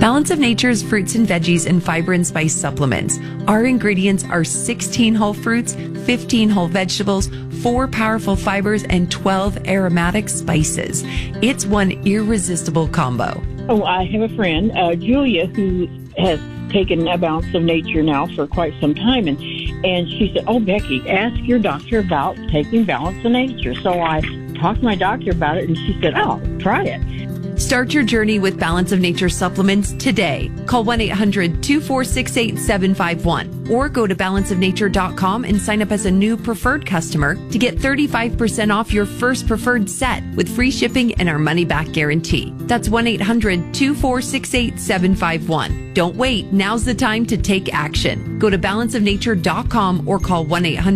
Balance of Nature's fruits and veggies and fiber and spice supplements. Our ingredients are 16 whole fruits, 15 whole vegetables, 4 powerful fibers, and 12 aromatic spices. It's one irresistible combo. Oh, I have a friend, Julia, who has taken a Balance of Nature now for quite some time, and she said, "Oh, Becky, ask your doctor about taking Balance of Nature." So I talked to my doctor about it, and she said, "Oh, try it." Start your journey with Balance of Nature supplements today. Call 1-800-246-8751 or go to balanceofnature.com and sign up as a new preferred customer to get 35% off your first preferred set with free shipping and our money-back guarantee. That's 1-800-246-8751. Don't wait. Now's the time to take action. Go to balanceofnature.com or call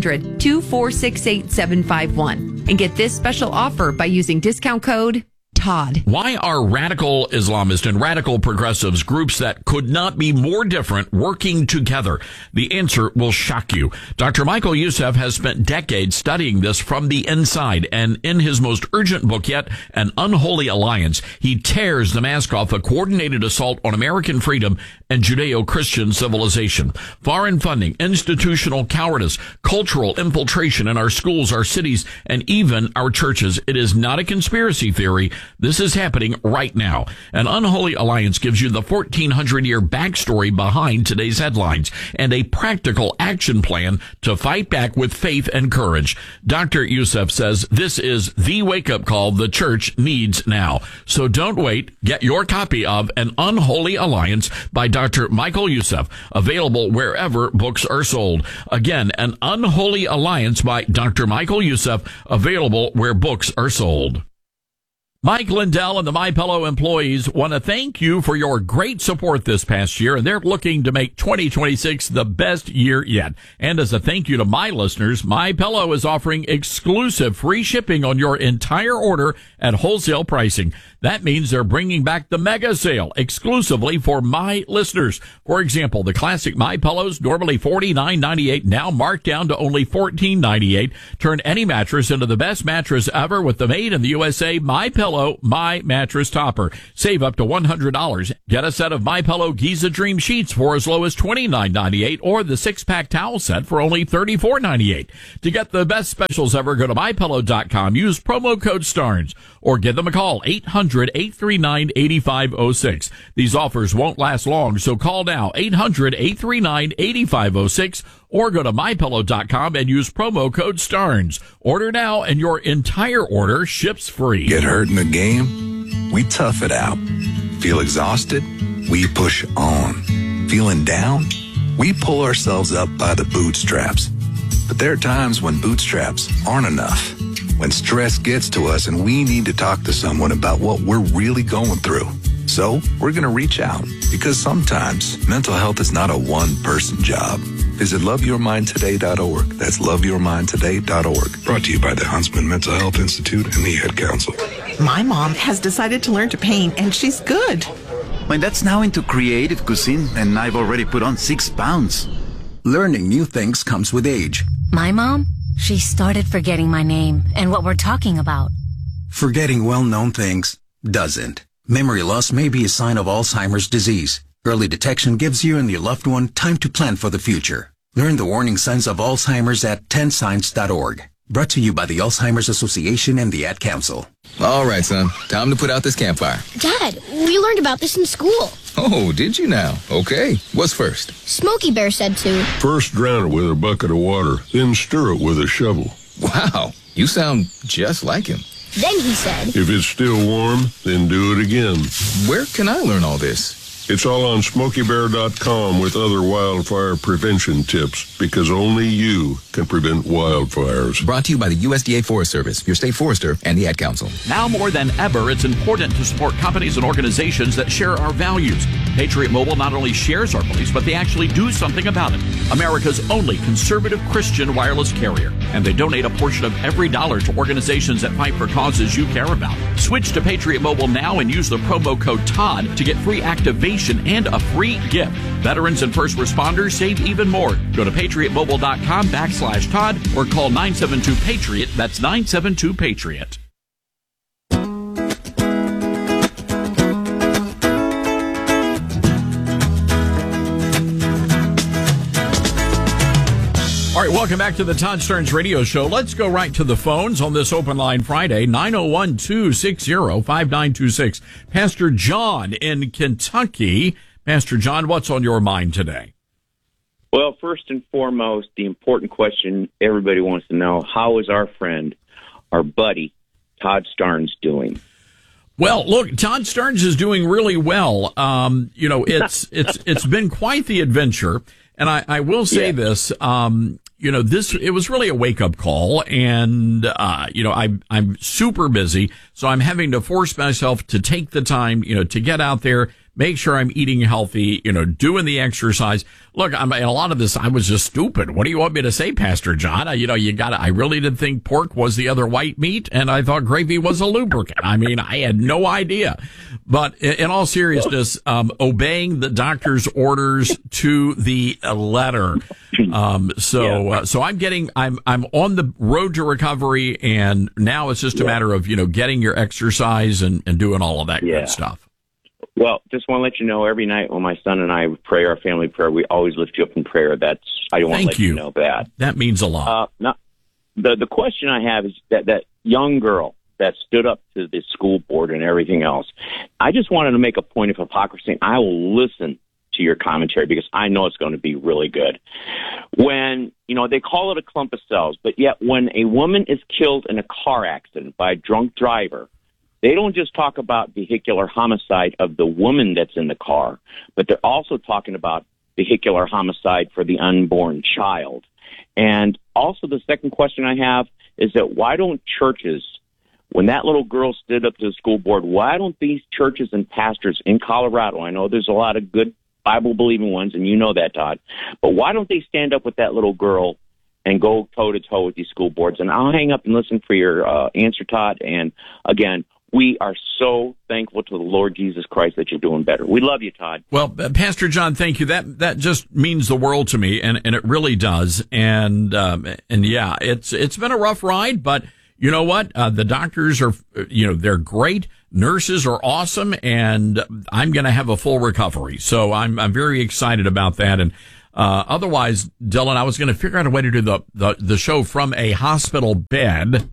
1-800-246-8751 and get this special offer by using discount code Todd. Why are radical Islamists and radical progressives, groups that could not be more different, working together? The answer will shock you. Dr. Michael Youssef has spent decades studying this from the inside, and in his most urgent book yet, An Unholy Alliance, he tears the mask off a coordinated assault on American freedom and Judeo-Christian civilization. Foreign funding, institutional cowardice, cultural infiltration in our schools, our cities, and even our churches. It is not a conspiracy theory. This is happening right now. An Unholy Alliance gives you the 1,400-year backstory behind today's headlines and a practical action plan to fight back with faith and courage. Dr. Youssef says this is the wake-up call the church needs now. So don't wait. Get your copy of An Unholy Alliance by Dr. Michael Youssef, available wherever books are sold. Again, An Unholy Alliance by Dr. Michael Youssef, available where books are sold. Mike Lindell and the MyPillow employees want to thank you for your great support this past year, and they're looking to make 2026 the best year yet. And as a thank you to my listeners, MyPillow is offering exclusive free shipping on your entire order at wholesale pricing. That means they're bringing back the mega sale exclusively for my listeners. For example, the classic MyPillows, normally $49.98, now marked down to only $14.98. Turn any mattress into the best mattress ever with the made in the USA MyPillow My Mattress Topper. Save up to $100. Get a set of MyPillow Giza Dream Sheets for as low as $29.98 or the 6-pack towel set for only $34.98. To get the best specials ever, go to MyPillow.com. Use promo code STARNS or give them a call, 800-839-8506. These offers won't last long, so call now, 800-839-8506, or go to MyPillow.com and use promo code STARNS. Order now and your entire order ships free. Get hurt in the game? We tough it out. Feel exhausted? We push on. Feeling down? We pull ourselves up by the bootstraps. But there are times when bootstraps aren't enough. When stress gets to us and we need to talk to someone about what we're really going through. So we're going to reach out, because sometimes mental health is not a one-person job. Visit loveyourmindtoday.org. That's loveyourmindtoday.org. Brought to you by the Huntsman Mental Health Institute and the Ad Council. My mom has decided to learn to paint, and she's good. My dad's now into creative cuisine, and I've already put on 6 pounds. Learning new things comes with age. My mom, she started forgetting my name and what we're talking about. Forgetting well-known things doesn't. Memory loss may be a sign of Alzheimer's disease. Early detection gives you and your loved one time to plan for the future. Learn the warning signs of Alzheimer's at 10signs.org. Brought to you by the Alzheimer's Association and the Ad Council. All right, son. Time to put out this campfire. Dad, we learned about this in school. Oh, did you now? Okay. What's first? Smokey Bear said to. First drown it with a bucket of water, then stir it with a shovel. Wow. You sound just like him. Then he said, if it's still warm, then do it again. Where can I learn all this? It's all on SmokeyBear.com with other wildfire prevention tips, because only you can prevent wildfires. Brought to you by the USDA Forest Service, your state forester, and the Ad Council. Now more than ever, it's important to support companies and organizations that share our values. Patriot Mobile not only shares our beliefs, but they actually do something about it. America's only conservative Christian wireless carrier. And they donate a portion of every dollar to organizations that fight for causes you care about. Switch to Patriot Mobile now and use the promo code TODD to get free activation and a free gift. Veterans and first responders save even more. Go to patriotmobile.com/Todd or call 972-PATRIOT. That's 972-PATRIOT. Welcome back to the Todd Stearns Radio Show. Let's go right to the phones on this Open Line Friday, 901-260-5926. Pastor John in Kentucky. Pastor John, what's on your mind today? Well, first and foremost, the important question everybody wants to know, how is our friend, our buddy, Todd Stearns doing? Well, look, Todd Stearns is doing really well. It's been quite the adventure. And I will say this, it was really a wake-up call, and, I'm super busy, so I'm having to force myself to take the time, to get out there, make sure I'm eating healthy, doing the exercise. Look, in a lot of this, I was just stupid. What do you want me to say, Pastor John? I really did think pork was the other white meat, and I thought gravy was a lubricant. I mean, I had no idea. But in all seriousness, obeying the doctor's orders to the letter. So I'm on the road to recovery, and now it's just a matter of, getting your exercise and doing all of that good stuff. Well, just want to let you know, every night when my son and I pray our family prayer, we always lift you up in prayer. I want to let you know that. That means a lot. Now, the question I have is that young girl that stood up to the school board and everything else. I just wanted to make a point of hypocrisy. I will listen to your commentary because I know it's going to be really good. When, they call it a clump of cells, but yet when a woman is killed in a car accident by a drunk driver, they don't just talk about vehicular homicide of the woman that's in the car, but they're also talking about vehicular homicide for the unborn child. And also the second question I have is that why don't churches, when that little girl stood up to the school board, why don't these churches and pastors in Colorado, I know there's a lot of good Bible-believing ones, and you know that, Todd, but why don't they stand up with that little girl and go toe-to-toe with these school boards? And I'll hang up and listen for your answer, Todd. And again, we are so thankful to the Lord Jesus Christ that you're doing better. We love you, Todd. Well, Pastor John, thank you. That just means the world to me, and it really does. And yeah, it's been a rough ride, but you know what? The doctors are, they're great. Nurses are awesome, and I'm going to have a full recovery. So I'm very excited about that. And otherwise, Dylan, I was going to figure out a way to do the show from a hospital bed.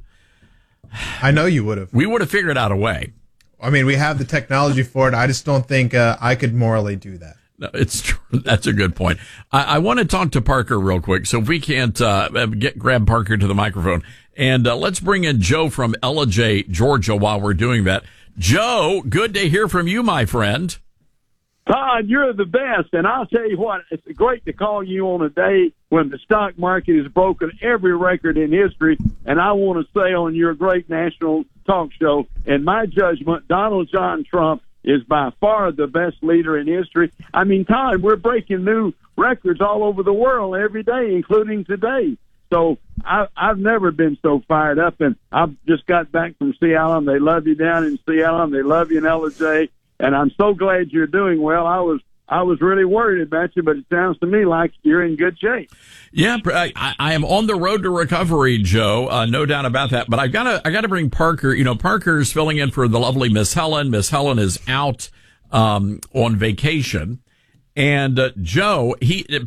I know you would have. We would have figured out a way. I mean, we have the technology for it. I just don't think I could morally do that. No, it's true. That's a good point. I want to talk to Parker real quick. So if we can't grab Parker to the microphone, and let's bring in Joe from Ellijay, Georgia, while we're doing that. Joe, good to hear from you, my friend. Todd, you're the best, and I'll tell you what, it's great to call you on a day when the stock market has broken every record in history, and I want to say on your great national talk show, in my judgment, Donald John Trump is by far the best leader in history. I mean, Todd, we're breaking new records all over the world every day, including today. So I've never been so fired up, and I've just got back from Seattle, and they love you down in Seattle, and they love you in Ellijay. And I'm so glad you're doing well. I was really worried about you, but it sounds to me like you're in good shape. Yeah, I am on the road to recovery, Joe. No doubt about that. But I gotta bring Parker. Parker's filling in for the lovely Miss Helen. Miss Helen is out on vacation, and Joe,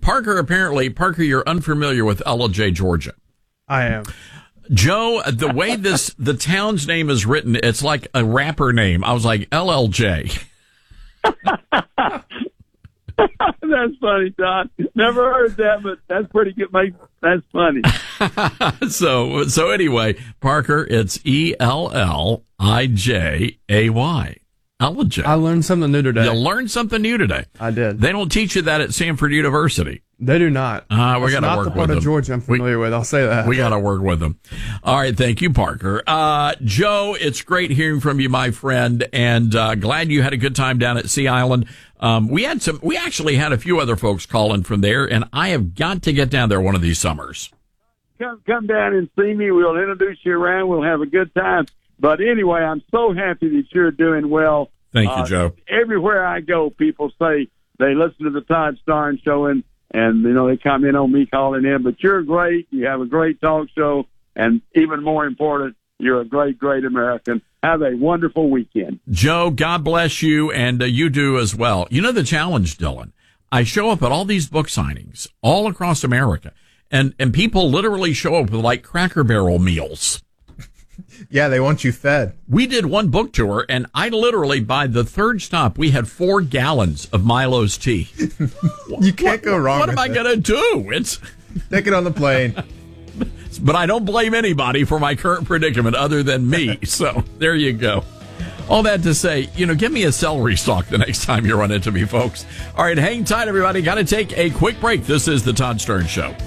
Parker, you're unfamiliar with Ellijay, Georgia. I am. Joe, the way the town's name is written, it's like a rapper name. I was like, LLJ. That's funny, Todd. Never heard that, but that's pretty good. That's funny. So anyway, Parker, it's ELLIJAY. Ellijay. I learned something new today. You learned something new today. I did. They don't teach you that at Samford University. They do not. We got to work with them. Not the part of Georgia I'm familiar with. I'll say that. We got to work with them. All right. Thank you, Parker. Joe, it's great hearing from you, my friend, and glad you had a good time down at Sea Island. We actually had a few other folks calling from there, and I have got to get down there one of these summers. Come down and see me. We'll introduce you around. We'll have a good time. But anyway, I'm so happy that you're doing well. Thank you, Joe. Everywhere I go, people say they listen to the Todd Stearns show, and they comment on me calling in. But you're great. You have a great talk show. And even more important, you're a great, great American. Have a wonderful weekend. Joe, God bless you, and you do as well. You know the challenge, Dylan? I show up at all these book signings all across America, And people literally show up with like Cracker Barrel meals. Yeah, they want you fed. We did one book tour, and I literally, by the third stop, we had 4 gallons of Milo's tea. You can't go wrong. What am I going to do? Take it on the plane. But I don't blame anybody for my current predicament other than me. So there you go. All that to say, give me a celery stalk the next time you run into me, folks. All right, hang tight, everybody. Got to take a quick break. This is the Todd Stern Show.